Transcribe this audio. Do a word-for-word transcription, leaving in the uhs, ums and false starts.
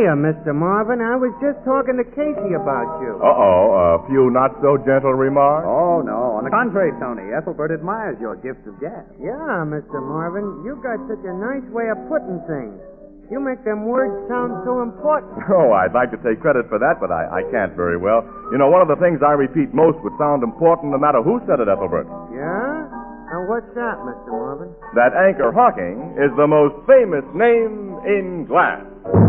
Hiya, Mister Marvin. I was just talking to Casey about you. Uh-oh, a few not-so-gentle remarks? Oh, no. On the contrary, Tony, Ethelbert admires your gift of gab. Yeah, Mister Marvin. You got such a nice way of putting things. You make them words sound so important. Oh, I'd like to take credit for that, but I, I can't very well. You know, one of the things I repeat most would sound important no matter who said it, Ethelbert. Yeah? Now, what's that, Mister Marvin? That Anchor Hocking is the most famous name in glass.